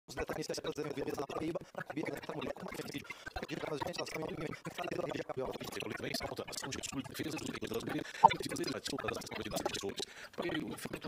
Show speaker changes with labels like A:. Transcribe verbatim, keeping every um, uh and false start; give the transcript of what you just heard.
A: os detalhes que essa beleza na Paraíba, a Bíblia da mulher, como que filho, de casa gente, nós estamos em cada dedo de cabelo, de também está faltando a saúde de defesa dos direitos das mulheres, de fazer a desculpa das comunidades de pessoas. Para ele, o filho